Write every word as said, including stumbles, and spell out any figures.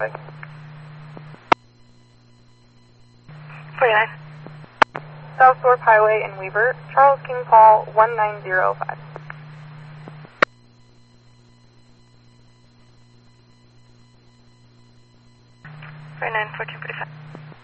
forty-nine. South Thorpe Highway in Weber, Charles King Paul, one nine zero five. forty-nine, fourteen forty-five.